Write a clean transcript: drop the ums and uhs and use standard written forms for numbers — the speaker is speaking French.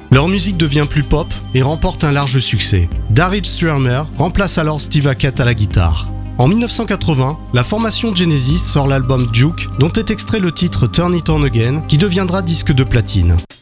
Leur musique devient plus pop et remporte un large succès. Daryl Stuermer remplace alors Steve Hackett à la guitare. En 1980, la formation Genesis sort l'album Duke, dont est extrait le titre Turn It On Again, qui deviendra disque de platine.